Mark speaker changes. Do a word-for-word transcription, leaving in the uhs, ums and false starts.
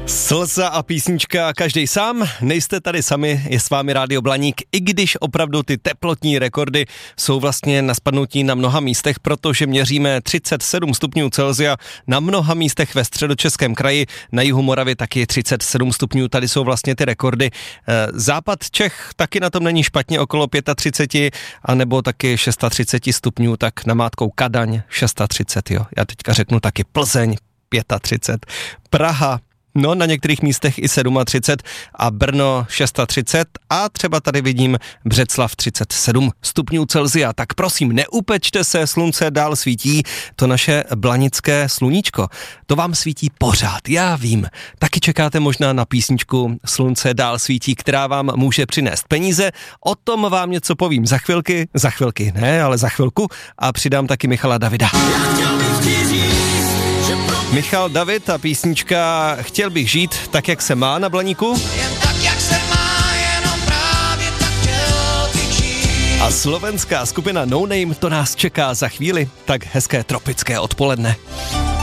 Speaker 1: Slza a písnička Každej sám, nejste tady sami, je s vámi Rádio Blaník, i když opravdu ty teplotní rekordy jsou vlastně na spadnutí na mnoha místech, protože měříme třicet sedm stupňů Celsia na mnoha místech ve Středočeském kraji, na jihu Moravy taky třicet sedm stupňů, tady jsou vlastně ty rekordy. Západ Čech taky na tom není špatně, okolo třicet pět, anebo taky třicet šest stupňů, tak namátkou Kadaň třicet šest, jo. Já teďka řeknu taky Plzeň třicet pět, Praha, no na některých místech i třicet sedm a Brno třicet šest a třeba tady vidím Břeclav třicet sedm stupňů Celsia. Tak prosím, neupečte se, slunce dál svítí, to naše blanické sluníčko, to vám svítí pořád, já vím. Taky čekáte možná na písničku Slunce dál svítí, která vám může přinést peníze, o tom vám něco povím za chvilky, za chvilky ne, ale za chvilku a přidám taky Michala Davida. Michal David a písnička Chtěl bych žít tak, jak se má na Blaníku. A slovenská skupina No Name, to nás čeká za chvíli, tak hezké tropické odpoledne.